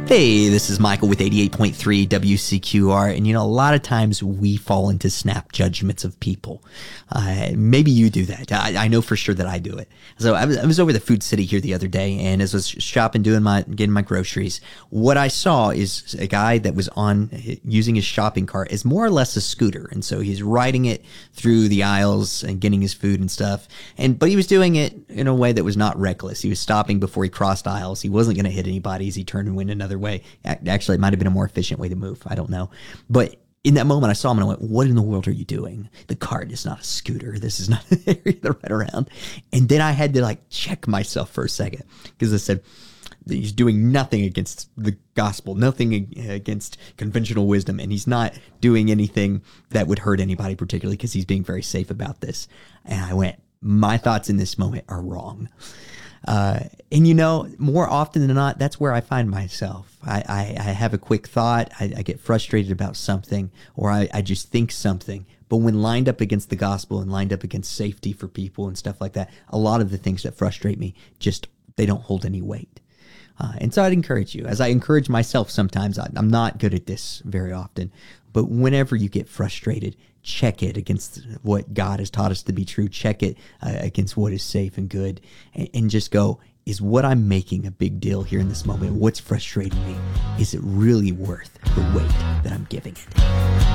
Hey, this is Michael with 88.3 WCQR, and a lot of times we fall into snap judgments of people. Maybe you do that. I know for sure that I do it. So I was over the Food City here the other day, and as I was shopping, getting my groceries, what I saw is a guy that was using his shopping cart as more or less a scooter, and so he's riding it through the aisles and getting his food and stuff. But he was doing it in a way that was not reckless. He was stopping before he crossed aisles. He wasn't going to hit anybody as he turned and went another way. Actually, it might have been a more efficient way to move. I don't know. But in that moment, I saw him and I went, what in the world are you doing? The cart is not a scooter. This is not an area to ride around. And then I had to check myself for a second, because I said, he's doing nothing against the gospel, nothing against conventional wisdom, and he's not doing anything that would hurt anybody particularly, because he's being very safe about this. And I went, my thoughts in this moment are wrong. More often than not, that's where I find myself. I have a quick thought, I get frustrated about something, or I just think something. But when lined up against the gospel and lined up against safety for people and stuff like that, a lot of the things that frustrate me they don't hold any weight. And so I'd encourage you, as I encourage myself sometimes. I'm not good at this very often, but whenever you get frustrated, check it against what God has taught us to be true. Check it against what is safe and good, and just go, is what I'm making a big deal here in this moment? What's frustrating me? Is it really worth the weight that I'm giving it?